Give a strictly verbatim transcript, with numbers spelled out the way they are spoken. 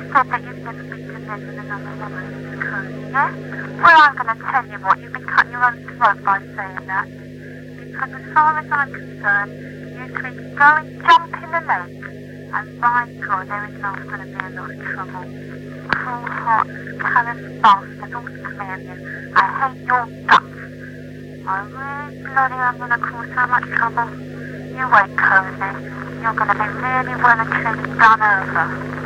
said that you've been speaking with another woman, Cody, yeah? Well, I'm going to tell you what, you've been cutting your own throat by saying that. Because as far as I'm concerned, you three can go and jump in the lake. And by God, there is not going to be a lot of trouble. Cruel, hot, callous bastard, all to clear you. I hate your guts. I really bloody am going to cause so much trouble. You wait, Cozy. You're going to be really well and truly done over.